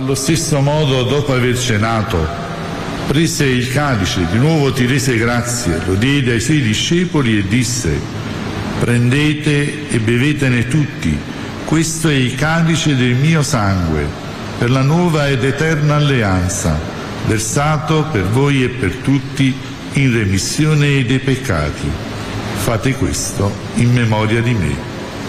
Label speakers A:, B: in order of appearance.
A: Allo stesso modo, dopo aver cenato, prese il calice, di nuovo ti rese grazie, lo diede ai suoi discepoli e disse: prendete e bevetene tutti, questo è il calice del mio sangue, per la nuova ed eterna alleanza, versato per voi e per tutti in remissione dei peccati. Fate questo in memoria di me.